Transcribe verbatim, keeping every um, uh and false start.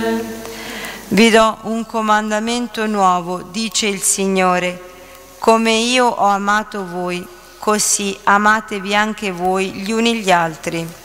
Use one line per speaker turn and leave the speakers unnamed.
Vi do un comandamento nuovo, dice il Signore. Come io ho amato voi, così amatevi anche voi gli uni gli altri.